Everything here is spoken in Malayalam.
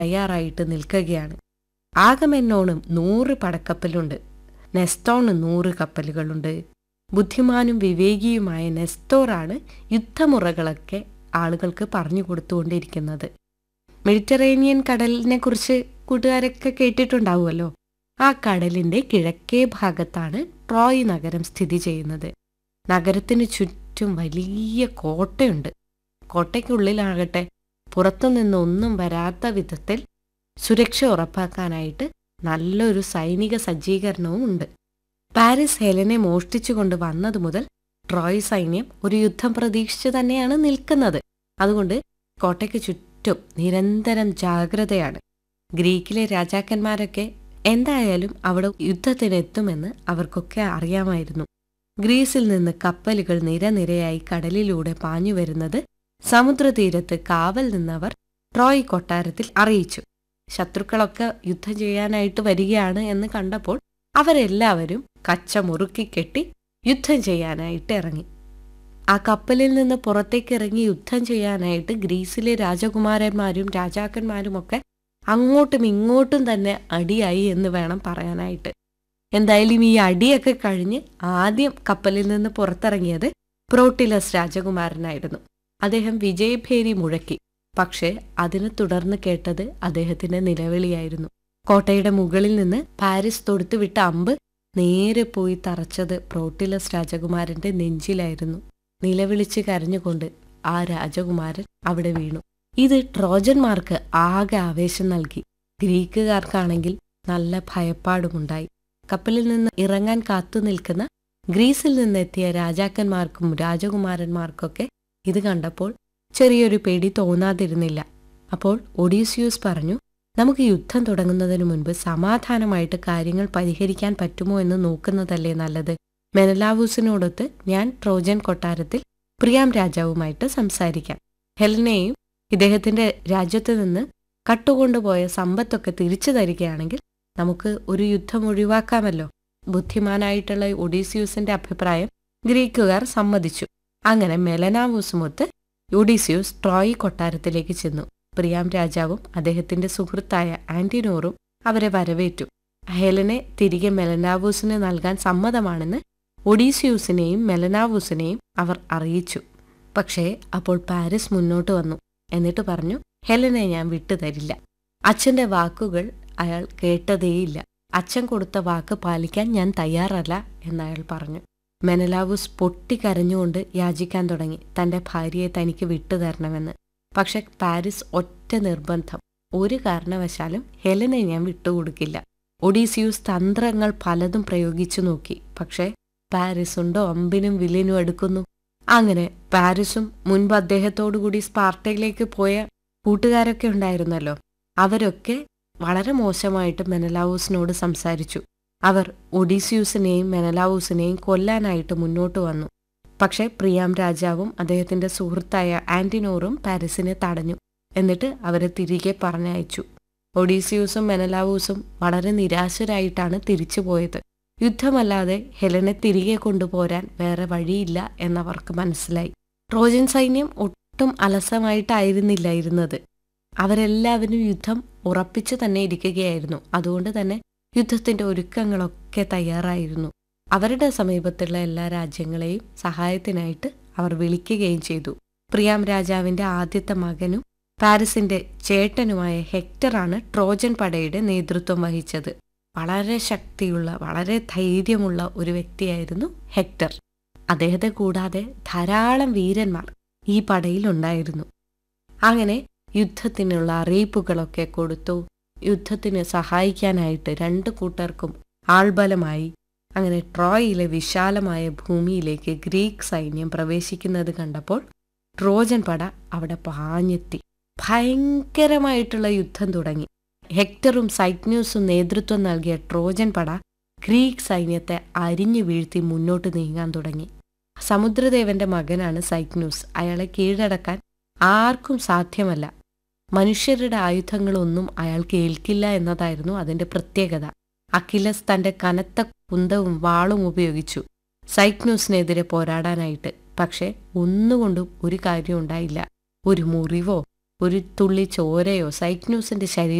തയ്യാറായിട്ട് നിൽക്കുകയാണ്. ആഗമെന്നോണും 100 പടക്കപ്പലുണ്ട്. നെസ്തോണ് 100 കപ്പലുകളുണ്ട്. ബുദ്ധിമാനും വിവേകിയുമായ നെസ്തോറാണ് യുദ്ധമുറകളൊക്കെ ആളുകൾക്ക് പറഞ്ഞു കൊടുത്തുകൊണ്ടിരിക്കുന്നത്. മെഡിറ്ററേനിയൻ കടലിനെ കുറിച്ച് കൂട്ടുകാരൊക്കെ കേട്ടിട്ടുണ്ടാവുമല്ലോ. ആ കടലിന്റെ കിഴക്കേ ഭാഗത്താണ് ട്രോയ് നഗരം സ്ഥിതി ചെയ്യുന്നത്. നഗരത്തിനു ചുറ്റും വലിയ കോട്ടയുണ്ട്. കോട്ടയ്ക്കുള്ളിലാകട്ടെ പുറത്തുനിന്ന് ഒന്നും വരാത്ത വിധത്തിൽ സുരക്ഷ ഉറപ്പാക്കാനായിട്ട് നല്ലൊരു സൈനിക സജ്ജീകരണവും ഉണ്ട്. പാരീസ് ഹെലനെ മോഷ്ടിച്ചുകൊണ്ട് വന്നതു മുതൽ ട്രോയ് സൈന്യം ഒരു യുദ്ധം പ്രതീക്ഷിച്ച് തന്നെയാണ് നിൽക്കുന്നത്. അതുകൊണ്ട് കോട്ടയ്ക്ക് ചുറ്റും നിരന്തരം ജാഗ്രതയാണ്. ഗ്രീക്കിലെ രാജാക്കന്മാരൊക്കെ എന്തായാലും അവിടെ യുദ്ധത്തിനെത്തുമെന്ന് അവർക്കൊക്കെ അറിയാമായിരുന്നു. ഗ്രീസിൽ നിന്ന് കപ്പലുകൾ നിരനിരയായി കടലിലൂടെ പാഞ്ഞു വരുന്നത് സമുദ്രതീരത്ത് കാവൽ നിന്നവർ ട്രോയ് കൊട്ടാരത്തിൽ അറിയിച്ചു. ശത്രുക്കളൊക്കെ യുദ്ധം ചെയ്യാനായിട്ട് വരികയാണ് എന്ന് കണ്ടപ്പോൾ അവരെല്ലാവരും കച്ച മുറുക്കിക്കെട്ടി യുദ്ധം ചെയ്യാനായിട്ട് ഇറങ്ങി. ആ കപ്പലിൽ നിന്ന് പുറത്തേക്കിറങ്ങി യുദ്ധം ചെയ്യാനായിട്ട് ഗ്രീസിലെ രാജകുമാരന്മാരും രാജാക്കന്മാരുമൊക്കെ അങ്ങോട്ടും ഇങ്ങോട്ടും തന്നെ അടിയായി എന്ന് വേണം പറയാനായിട്ട്. എന്തായാലും ഈ അടിയൊക്കെ കഴിഞ്ഞ് ആദ്യം കപ്പലിൽ നിന്ന് പുറത്തിറങ്ങിയത് പ്രോട്ടിലസ് രാജകുമാരനായിരുന്നു. അദ്ദേഹം വിജയഭേരി മുഴക്കി. പക്ഷേ അതിനെ തുടർന്ന് കേട്ടത് അദ്ദേഹത്തിന്റെ നിലവിളിയായിരുന്നു. കോട്ടയുടെ മുകളിൽ നിന്ന് പാരീസ് തൊടുത്തുവിട്ട അമ്പ് നേരെ പോയി തറച്ചത് പ്രോട്ടിലസ് രാജകുമാരന്റെ നെഞ്ചിലായിരുന്നു. നിലവിളിച്ച് കരഞ്ഞുകൊണ്ട് ആ രാജകുമാരൻ അവിടെ വീണു. ഇത് ട്രോജന്മാർക്ക് ആകെ ആവേശം നൽകി. ഗ്രീക്കുകാർക്കാണെങ്കിൽ നല്ല ഭയപ്പാടുമുണ്ടായി. കപ്പലിൽ നിന്ന് ഇറങ്ങാൻ കാത്തു നിൽക്കുന്ന ഗ്രീസിൽ നിന്നെത്തിയ രാജാക്കന്മാർക്കും രാജകുമാരന്മാർക്കൊക്കെ ഇത് കണ്ടപ്പോൾ ചെറിയൊരു പേടി തോന്നാതിരുന്നില്ല. അപ്പോൾ ഒഡീസിയൂസ് പറഞ്ഞു, നമുക്ക് യുദ്ധം തുടങ്ങുന്നതിന് മുൻപ് സമാധാനമായിട്ട് കാര്യങ്ങൾ പരിഹരിക്കാൻ പറ്റുമോ എന്ന് നോക്കുന്നതല്ലേ നല്ലത്. മെനലാവൂസിനോടൊത്ത് ഞാൻ ട്രോജൻ കൊട്ടാരത്തിൽ പ്രിയാം രാജാവുമായിട്ട് സംസാരിക്കാം. ഹെലനെയും ഇദ്ദേഹത്തിന്റെ രാജ്യത്ത് നിന്ന് കട്ടുകൊണ്ടുപോയ സമ്പത്തൊക്കെ തിരിച്ചു തരികയാണെങ്കിൽ നമുക്ക് ഒരു യുദ്ധം ഒഴിവാക്കാമല്ലോ. ബുദ്ധിമാനായിട്ടുള്ള ഒഡീസിയൂസിന്റെ അഭിപ്രായം ഗ്രീക്കുകാർ സമ്മതിച്ചു. അങ്ങനെ മെലനാവൂസുമൊത്ത് ഒഡീസിയൂസ് ട്രോയ് കൊട്ടാരത്തിലേക്ക് ചെന്നു. പ്രിയാം രാജാവും അദ്ദേഹത്തിന്റെ സുഹൃത്തായ ആന്റിനോറും അവരെ വരവേറ്റു. ഹെലനെ തിരികെ മെലനാവൂസിന് നൽകാൻ സമ്മതമാണെന്ന് ഒഡീസിയൂസിനെയും മെലനാവൂസിനെയും അവർ അറിയിച്ചു. പക്ഷേ അപ്പോൾ പാരീസ് മുന്നോട്ട് വന്നു. എന്നിട്ട് പറഞ്ഞു, ഹെലനെ ഞാൻ വിട്ടുതരില്ല. അച്ഛന്റെ വാക്കുകൾ അയാൾ കേട്ടതേയില്ല. അച്ഛൻ കൊടുത്ത വാക്ക് പാലിക്കാൻ ഞാൻ തയ്യാറല്ല എന്നയാൾ പറഞ്ഞു. മെനലാവൂസ് പൊട്ടിക്കരഞ്ഞുകൊണ്ട് യാചിക്കാൻ തുടങ്ങി, തന്റെ ഭാര്യയെ തനിക്ക് വിട്ടുതരണമെന്ന്. പക്ഷെ പാരീസ് ഒറ്റ നിർബന്ധം, ഒരു കാരണവശാലും ഹെലനെ ഞാൻ വിട്ടുകൊടുക്കില്ല. ഒഡീസിയൂസ് തന്ത്രങ്ങൾ പലതും പ്രയോഗിച്ചു നോക്കി. പക്ഷേ പാരീസ് ഉണ്ടോ അമ്പിനും വില്ലിനും എടുക്കുന്നു. അങ്ങനെ പാരീസും മുൻപ് അദ്ദേഹത്തോടുകൂടി സ്പാർട്ടയിലേക്ക് പോയ കൂട്ടുകാരൊക്കെ ഉണ്ടായിരുന്നല്ലോ, അവരൊക്കെ വളരെ മോശമായിട്ട് മെനലാവൂസിനോട് സംസാരിച്ചു. അവർ ഒഡീസിയൂസിനെയും മെനലാവൂസിനെയും കൊല്ലാനായിട്ട് മുന്നോട്ട് വന്നു. പക്ഷെ പ്രിയാം രാജാവും അദ്ദേഹത്തിന്റെ സുഹൃത്തായ ആന്റിനോറും പാരീസിനെ തടഞ്ഞു. എന്നിട്ട് അവരെ തിരികെ പറഞ്ഞയച്ചു. ഒഡീസിയൂസും മെനലാവൂസും വളരെ നിരാശരായിട്ടാണ് തിരിച്ചുപോയത്. യുദ്ധമല്ലാതെ ഹെലനെ തിരികെ കൊണ്ടുപോരാൻ വേറെ വഴിയില്ല എന്നവർക്ക് മനസ്സിലായി. ട്രോജൻ സൈന്യം ഒട്ടും അലസമായിട്ടായിരുന്നില്ല ഇരുന്നത്. അവരെല്ലാവരും യുദ്ധം ഉറപ്പിച്ചു തന്നെ ഇരിക്കുകയായിരുന്നു. അതുകൊണ്ട് തന്നെ യുദ്ധത്തിന്റെ ഒരുക്കങ്ങളൊക്കെ തയ്യാറായിരുന്നു. അവരുടെ സമീപത്തുള്ള എല്ലാ രാജ്യങ്ങളെയും സഹായത്തിനായിട്ട് അവർ വിളിക്കുകയും ചെയ്തു. പ്രിയാം രാജാവിന്റെ ആദ്യത്തെ മകനും പാരീസിന്റെ ചേട്ടനുമായ ഹെക്ടറാണ് ട്രോജൻ പടയുടെ നേതൃത്വം വഹിച്ചത്. വളരെ ശക്തിയുള്ള, വളരെ ധൈര്യമുള്ള ഒരു വ്യക്തിയായിരുന്നു ഹെക്ടർ. അദ്ദേഹത്തെ കൂടാതെ ധാരാളം വീരന്മാർ ഈ പടയിൽ ഉണ്ടായിരുന്നു. അങ്ങനെ യുദ്ധത്തിനുള്ള അറിയിപ്പുകളൊക്കെ കൊടുത്തു. യുദ്ധത്തിന് സഹായിക്കാനായിട്ട് രണ്ടു കൂട്ടർക്കും ആൾബലമായി. അങ്ങനെ ട്രോയിലെ വിശാലമായ ഭൂമിയിലേക്ക് ഗ്രീക്ക് സൈന്യം പ്രവേശിക്കുന്നത് കണ്ടപ്പോൾ ട്രോജൻ പട അവിടെ പാഞ്ഞെത്തി. ഭയങ്കരമായിട്ടുള്ള യുദ്ധം തുടങ്ങി. ഹെക്ടറും സൈക്ന്യൂസും നേതൃത്വം നൽകിയ ട്രോജൻ പട ഗ്രീക്ക് സൈന്യത്തെ അരിഞ്ഞു വീഴ്ത്തി മുന്നോട്ട് നീങ്ങാൻ തുടങ്ങി. സമുദ്രദേവന്റെ മകനാണ് സൈക്ന്യൂസ്. അയാളെ കീഴടക്കാൻ ആർക്കും സാധ്യമല്ല. മനുഷ്യരുടെ ആയുധങ്ങളൊന്നും അയാൾക്ക് ഏൽക്കില്ല എന്നതായിരുന്നു അതിന്റെ പ്രത്യേകത. അക്കിലസ് തന്റെ കനത്ത കുന്തവും വാളും ഉപയോഗിച്ചു സൈക്ന്യൂസിനെതിരെ പോരാടാനായിട്ട്. പക്ഷെ ഒന്നുകൊണ്ടും ഒരു കാര്യം ഉണ്ടായില്ല. ഒരു മുറിവോ ഒരു തുള്ളി ചോരയോ സൈക്നൂസിന്റെ ശരീരത്തിൽ